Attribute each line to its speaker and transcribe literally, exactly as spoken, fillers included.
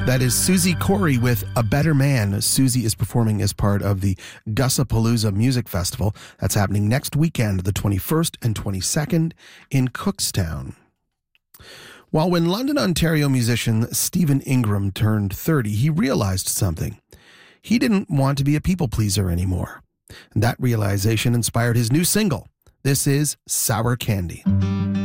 Speaker 1: That is Susie Corey with A Better Man. Susie is performing as part of the Gussapalooza Music Festival. That's happening next weekend, the twenty-first and twenty-second in Cookstown. While when London, Ontario musician Stephen Ingram turned thirty, he realized something. He didn't want to be a people pleaser anymore. And that realization inspired his new single. This is Sour Candy.